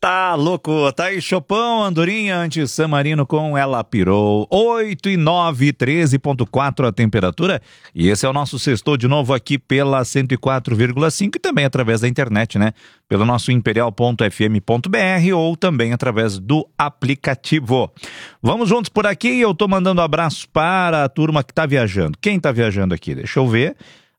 Tá louco, tá aí Chopão, Andorinha, antes San Marino com Ela Pirou, 8:09, 13.4 a temperatura, e esse é o nosso sextou de novo aqui pela 104,5 e também através da internet, né? Pelo nosso imperial.fm.br ou também através do aplicativo. Vamos juntos por aqui, eu tô mandando abraço para a turma que tá viajando. Quem tá viajando aqui? Deixa eu ver.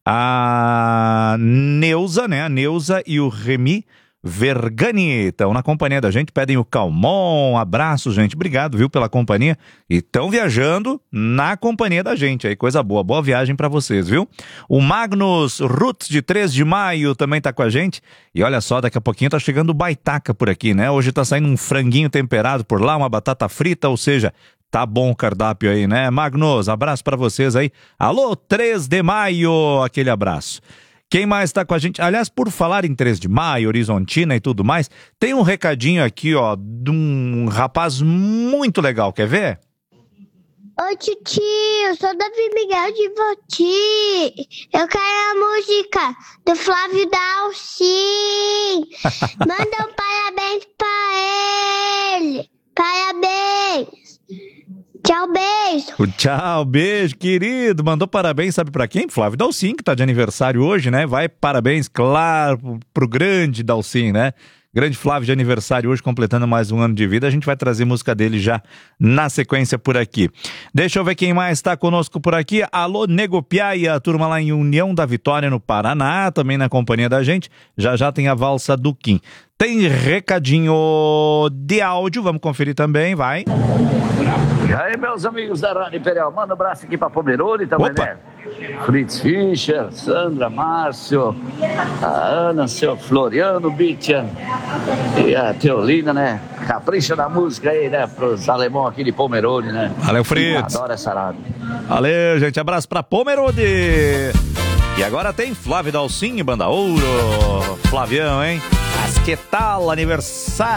A Neuza, né? A Neuza e o Remy Vergani estão na companhia da gente, pedem o Calmon, abraço, gente, obrigado, viu, pela companhia, e estão viajando na companhia da gente, aí coisa boa, boa viagem pra vocês, viu? O Magnus Roots de 3 de maio também tá com a gente, e olha só, daqui a pouquinho tá chegando baitaca por aqui, né? Hoje tá saindo um franguinho temperado por lá, uma batata frita, ou seja, tá bom o cardápio aí, né? Magnus, abraço pra vocês aí, alô, 3 de maio, aquele abraço. Quem mais tá com a gente? Aliás, por falar em 3 de maio, Horizontina e tudo mais, tem um recadinho aqui, ó, de um rapaz muito legal, quer ver? Oi, tio, eu sou Davi Miguel de Voti. Eu quero a música do Flávio Dalcin. Manda um parabéns pra ele. Parabéns. Tchau, beijo. Tchau, beijo, querido. Mandou parabéns, sabe pra quem? Flávio Dalcin, que tá de aniversário hoje, né? Vai parabéns, claro, pro grande Dalcin, né? Grande Flávio de aniversário hoje, completando mais um ano de vida. A gente vai trazer música dele já na sequência por aqui. Deixa eu ver quem mais está conosco por aqui. Alô, Nego Piaia, a turma lá em União da Vitória, no Paraná, também na companhia da gente. Já já tem a valsa do Kim. Tem recadinho de áudio, vamos conferir também, vai. E aí, meus amigos da Rádio Imperial, manda um abraço aqui pra Pomerode também, né? Fritz Fischer, Sandra, Márcio, a Ana, seu Floriano, Bittian e a Teolina, né? Capricha da música aí, né? Pros alemão aqui de Pomerode, né? Valeu, Fritz. Adoro essa rádio. Valeu, gente. Abraço pra Pomerode. E agora tem Flávio Dalcin, Banda Ouro. Flavião, hein? Mas que tal aniversário?